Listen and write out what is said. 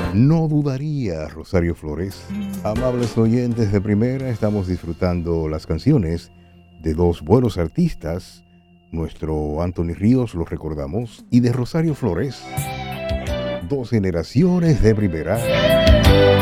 No dudaría, Rosario Flores. Amables oyentes de Primera, estamos disfrutando las canciones de dos buenos artistas. Nuestro Anthony Ríos, lo recordamos, y de Rosario Flores. Dos generaciones de Primera.